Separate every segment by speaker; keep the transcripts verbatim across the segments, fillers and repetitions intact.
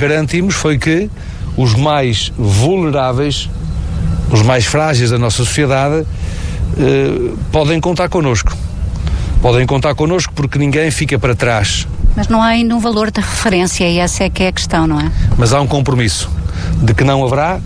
Speaker 1: garantimos foi que os mais vulneráveis, os mais frágeis da nossa sociedade, eh, podem contar connosco. Podem contar connosco porque ninguém fica para trás.
Speaker 2: Mas não há ainda um valor de referência e essa é que é a questão, não é?
Speaker 1: Mas há um compromisso de que não haverá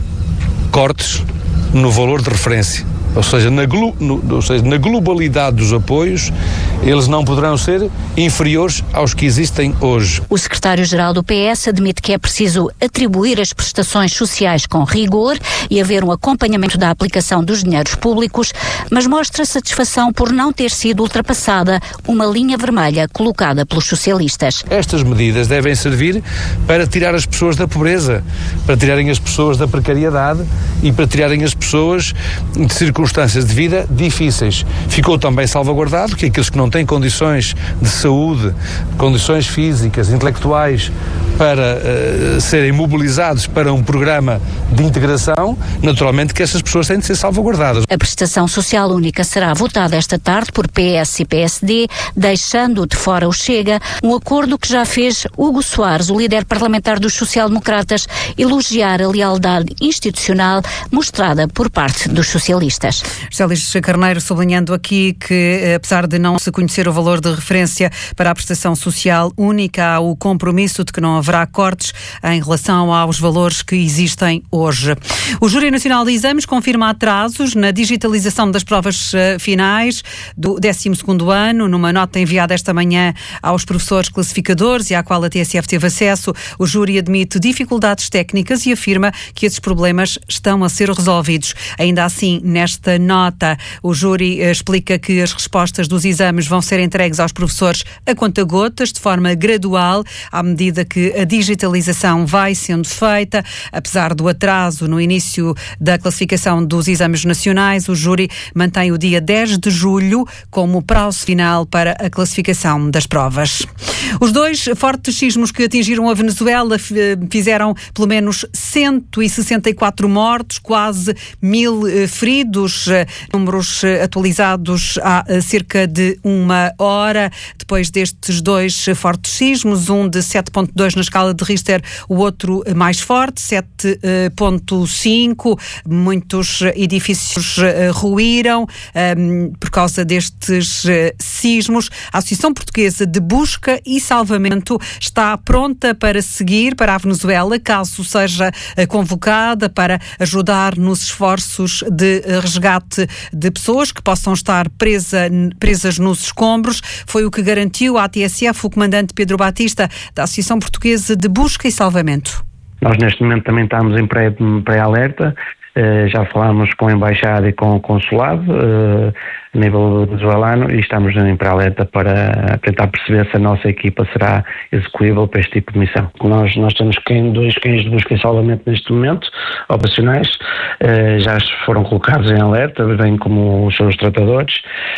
Speaker 1: cortes no valor de referência. Ou seja, na, glo, no, ou seja, na globalidade dos apoios, eles não poderão ser inferiores aos que existem hoje.
Speaker 2: O secretário-geral do P S admite que é preciso atribuir as prestações sociais com rigor e haver um acompanhamento da aplicação dos dinheiros públicos, mas mostra satisfação por não ter sido ultrapassada uma linha vermelha colocada pelos socialistas.
Speaker 1: Estas medidas devem servir para tirar as pessoas da pobreza, para tirarem as pessoas da precariedade e para tirarem as pessoas de circunstâncias de vida difíceis. Ficou também salvaguardado que aqueles que não têm condições de saúde, condições físicas, intelectuais, para uh, serem mobilizados para um programa de integração, naturalmente que essas pessoas têm de ser salvaguardadas.
Speaker 2: A prestação social única será votada esta tarde por P S e P S D, deixando de fora o Chega, um acordo que já fez Hugo Soares, o líder parlamentar dos social-democratas, elogiar a lealdade institucional mostrada por parte dos socialistas.
Speaker 3: José Luís Carneiro sublinhando aqui que, apesar de não se conhecer o valor de referência para a prestação social única, há o compromisso de que não haverá cortes em relação aos valores que existem hoje. O Júri Nacional de Exames confirma atrasos na digitalização das provas uh, finais do décimo segundo ano. Numa nota enviada esta manhã aos professores classificadores e à qual a T S F teve acesso, o júri admite dificuldades técnicas e afirma que esses problemas estão a ser resolvidos. Ainda assim, nesta nota, o júri uh, explica que as respostas dos exames vão ser entregues aos professores a conta-gotas, de forma gradual, à medida que a digitalização vai sendo feita. Apesar do atraso no início da classificação dos exames nacionais, o júri mantém o dia dez de julho como prazo final para a classificação das provas. Os dois fortes sismos que atingiram a Venezuela fizeram pelo menos cento e sessenta e quatro mortos, quase mil feridos, números atualizados há cerca de uma hora. Depois destes dois fortes sismos, um de sete ponto dois na escala de Richter, o outro mais forte, sete ponto cinco. Muitos edifícios ruíram um, por causa destes uh, sismos. A Associação Portuguesa de Busca e Salvamento está pronta para seguir para a Venezuela, caso seja uh, convocada, para ajudar nos esforços de uh, resgate de pessoas que possam estar presa, presas nos escombros. Foi o que garantiu à T S F o comandante Pedro Batista, da Associação Portuguesa de Busca e Salvamento.
Speaker 4: Nós neste momento também estamos em pré, pré-alerta, uh, já falámos com a Embaixada e com o Consulado uh, a nível venezuelano e estamos em pré-alerta para tentar perceber se a nossa equipa será execuível para este tipo de missão. Nós, nós temos dois cães de busca e salvamento neste momento, operacionais, uh, já foram colocados em alerta, bem como os seus tratadores.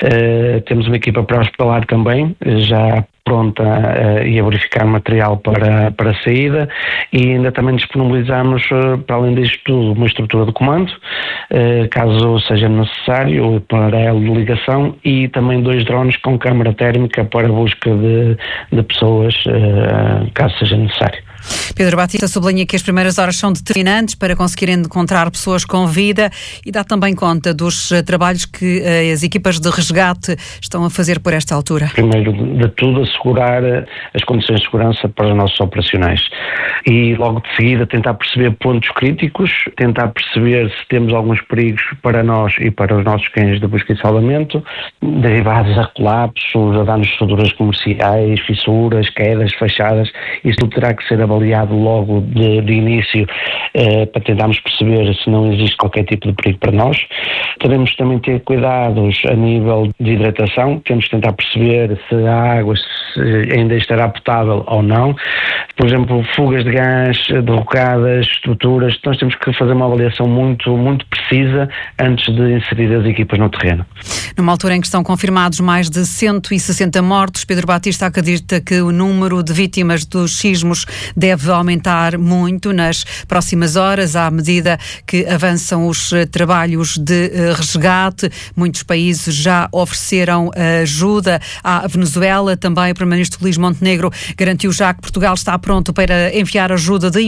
Speaker 4: Uh, temos uma equipa pré-hospitalar também, já pronta uh, e a verificar material para, para a saída, e ainda também disponibilizamos, uh, para além disto tudo, uma estrutura de comando, uh, caso seja necessário, o paralelo de ligação, e também dois drones com câmara térmica para a busca de, de pessoas, uh, caso seja necessário.
Speaker 3: Pedro Batista sublinha que as primeiras horas são determinantes para conseguirem encontrar pessoas com vida e dá também conta dos uh, trabalhos que uh, as equipas de resgate estão a fazer por esta altura.
Speaker 4: Primeiro de tudo, assegurar as condições de segurança para os nossos operacionais e logo de seguida tentar perceber pontos críticos, tentar perceber se temos alguns perigos para nós e para os nossos cães de busca e salvamento, derivados a colapsos, a danos de estruturas comerciais, fissuras, quedas, fachadas. Isto terá que ser avaliado logo de, de início eh, para tentarmos perceber se não existe qualquer tipo de perigo para nós. Teremos também ter cuidados a nível de hidratação, temos que tentar perceber se a água se ainda estará potável ou não. Por exemplo, fugas de gás, derrocadas, estruturas, nós temos que fazer uma avaliação muito, muito precisa antes de inserir as equipas no terreno.
Speaker 3: Numa altura em que estão confirmados mais de cento e sessenta mortos, Pedro Batista acredita que o número de vítimas dos sismos deve aumentar muito nas próximas horas, à medida que avançam os trabalhos de resgate. Muitos países já ofereceram ajuda à Venezuela. Também o primeiro-ministro Luís Montenegro garantiu já que Portugal está pronto para enviar ajuda de